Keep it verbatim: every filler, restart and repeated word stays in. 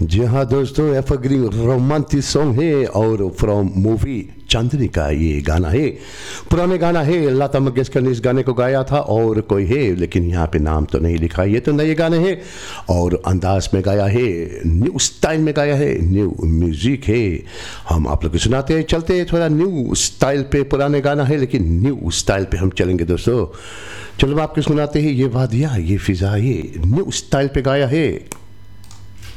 जी हाँ दोस्तों, evergreen romantic song है और फ्रॉम मूवी चांदनी का ये गाना है। पुराने गाना है, लता मंगेशकर ने इस गाने को गाया था और कोई है लेकिन यहाँ पे नाम तो नहीं लिखा। ये तो नए गाने हैं और अंदाज में गाया है, न्यू स्टाइल में गाया है, न्यू म्यूजिक है। हम आप लोग को सुनाते हैं, चलते हैं थोड़ा न्यू स्टाइल पे। पुराने गाना है लेकिन न्यू स्टाइल पे हम चलेंगे दोस्तों। चलो हम आपको सुनाते हैं, ये वादियाँ ये फिजा ये न्यू स्टाइल पे गाया है।